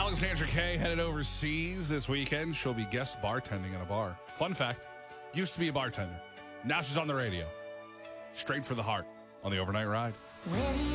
Alexandra Kay headed overseas this weekend. She'll be guest bartending in a bar. Fun fact, used to be a bartender. Now she's on the radio. Straight for the heart on the Overnight Ride.